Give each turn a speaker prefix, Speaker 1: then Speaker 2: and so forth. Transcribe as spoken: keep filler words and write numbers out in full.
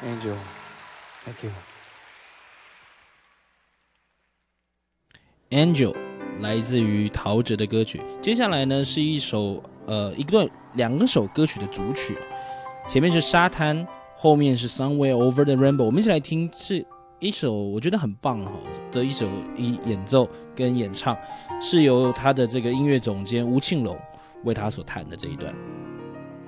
Speaker 1: Angel, thank you.
Speaker 2: Angel 来自于陶喆的歌曲。接下来呢是一首呃一段两个首歌曲的组曲，前面是沙滩，后面是 Somewhere Over the Rainbow。我们一起来听是一首我觉得很棒的一首演奏跟演唱，是由他的这个音乐总监吴庆隆为他所弹的这一段。